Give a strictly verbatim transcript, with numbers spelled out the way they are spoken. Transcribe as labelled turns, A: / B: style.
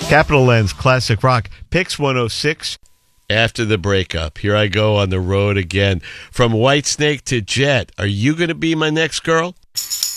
A: Capital Lens Classic Rock, Pix one oh six. After the breakup, here I go on the road again. From Whitesnake to Jet. Are you going to be my next girl?